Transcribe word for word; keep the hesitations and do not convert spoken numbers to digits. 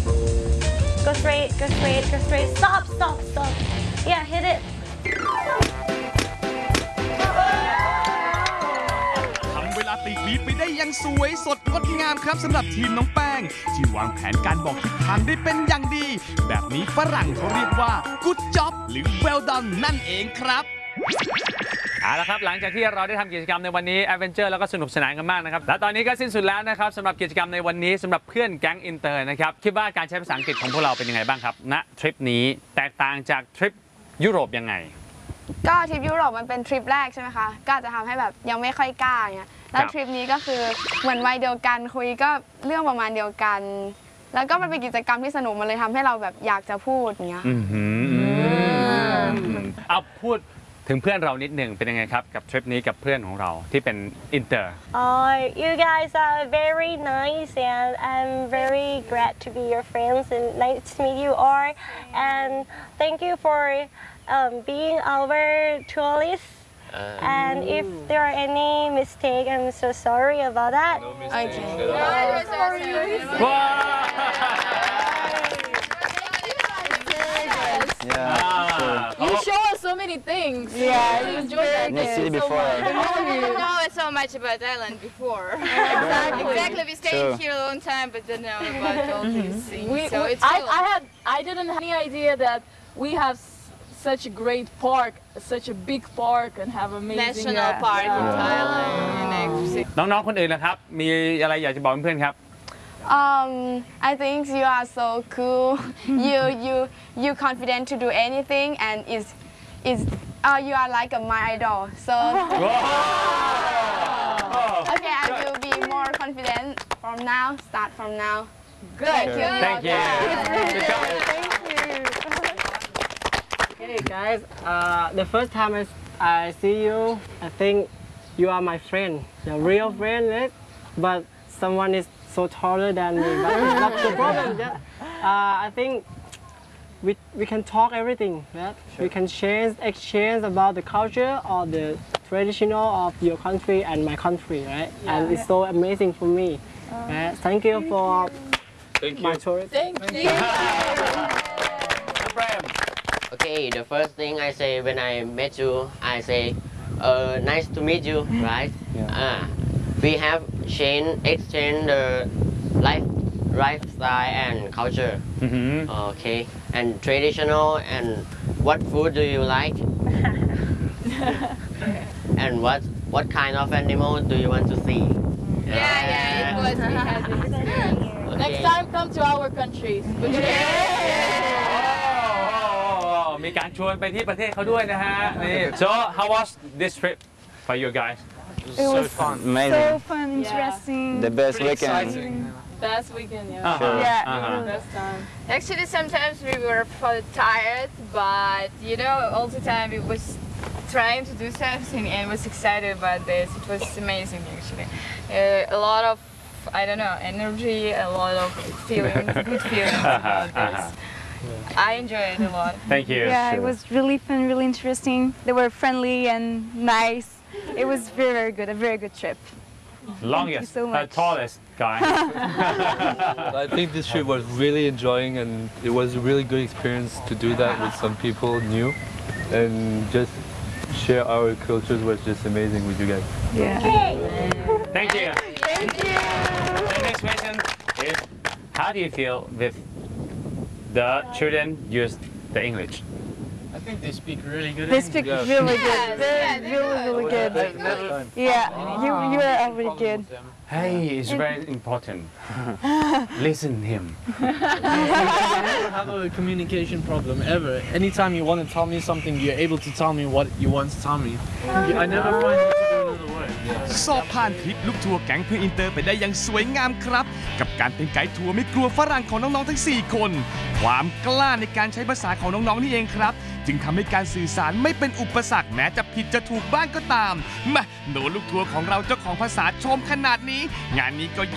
Go straight, go straight, go straight. Stop, stop, stop. Yeah, hit it. ทำเวลาตีปีไปได้อย่างสวยสดงดงามครับสำหรับทีมน้องแป้งที่วางแผนการบอกทิศทางได้เป็นอย่างดีแบบนี้ฝรั่งเขาเรียกว่า good job หรือ well done นั่นเองครับเอาละครับหลังจากที่เราได้ทำกิจกรรมในวันนี้แอดเวนเจอร์แล้วก็สนุกสนานกันมากนะครับและตอนนี้ก็สิ้นสุดแล้วนะครับสำหรับกิจกรรมในวันนี้สำหรับเพื่อนแก๊งอินเตอร์นะครับคิดว่าการใช้ภาษาอังกฤษของพวกเราเป็นยังไงบ้างครับณทริปนี้แตกต่างจากทริปยุโรปยังไงก็ทริปยุโรปมันเป็นทริปแรกใช่ไหมคะก็อาจจะทำให้แบบยังไม่ค่อยกล้าเงี้ยแล้วทริปนี้ก็คือเหมือนวัยเดียวกันคุยก็เรื่องประมาณเดียวกันแล้วก็มันเป็นกิจกรรมที่สนุกมันเลยทำให้เราแบบอยากจะพูดเงี้ยเอาพูดถึงเพื่อนเรานิดหนึ่งเป็นยังไงครับกับทริปนี้กับเพื่อนของเราที่เป็นอินเตอร์ Oh, you guys are very nice and I'm very glad to be your friends and nice to meet you all and thank you for um, being our tourists and if there are any mistake I'm so sorry about that. No mistake. Okay. Yeah. You show us so many things. Yeah, we enjoyed that. Never seen it before. We didn't know so much about Thailand before. Exactly. Exactly. We stayed True. here a long time, but didn't know about all these things. We, so it's I, cool. I had, I didn't have any idea that we have such a great park, such a big park, and have amazing national uh, park yeah. in Thailand. And น้องๆคนอื่นนะครับมีอะไรอยากจะบอกเพื่อนๆครับ Um, I think you are so cool. you you you confident to do anything and is is uh, you are like a my idol. So okay, I will be more confident from now. Start from now. Good. Thank you. Thank you. Thank you. Hey guys, uh, the first time I, I see you, I think you are my friend, your real friend, right? But someone is so taller than me, but it's not the problem. Yeah. Uh, I think we, we can talk everything. Yeah? Sure. We can change, exchange about the culture or the traditional of your country and my country, right? Yeah. And it's so amazing for me. Uh, right? Thank you for Thank my you. tour. Thank you. Okay, the first thing I say when I met you, I say, uh, nice to meet you, right? Yeah. Uh, we have changed, exchanged the life, lifestyle and culture. Mm-hmm. Okay, and traditional and what food do you like? And what what kind of animal do you want to see? Yeah, yeah, yeah, it was. We had this experience. Okay. Next time, come to our country. Oh, มีการชวนไปที่ประเทศเขาด้วยนะฮะนี่ So how was this trip for you guys? It was so fun. Amazing. So fun, interesting. The best weekend. Best weekend, yeah. Uh-huh. Sure. Yeah. Uh-huh. Best time. Actually, sometimes we were tired, but you know, all the time it was trying to do something and was excited about this. It was amazing, actually. Uh, a lot of, I don't know, energy, a lot of feelings, good feelings about this. I enjoyed it a lot. Thank you. Yeah, it was really fun, really interesting. They were friendly and nice. It was very, very good, a very good trip. Longest, so uh, tallest guy. I think this trip was really enjoying and it was a really good experience to do that with some people new and just share our cultures was just amazing with you guys. Yeah. Thank you. Thank you. The next question is, how do you feel with the children use the English? I think they speak really good They English. speak Yeah. really good. Yes, They're yeah, they really, do. really good. Yeah, you you are really good. Hey, it's very important. Listen to him. I never have a communication problem ever. Anytime you want to tell me something, you're able to tell me what you want to tell me. I never find you to do another word. สอบผ่านทริปลูกทัวร์แก๊งเพื่อนอินเตอร์ไปได้อย่างสวยงามครับกับการเป็นไกด์ทัวร์ไม่กลัวฝรั่งของน้องๆทั้งสี่คนความกล้าในการใช้ภาษาของน้องๆนี่เองครับจึงทำให้การสื่อสารไม่เป็นอุปสรรคแม้จะผิดจะถูกบ้างก็ตามมาโดนลูกทัวร์ของเราเจ้าของภาษาชมขนาดนี้งานนี้ก็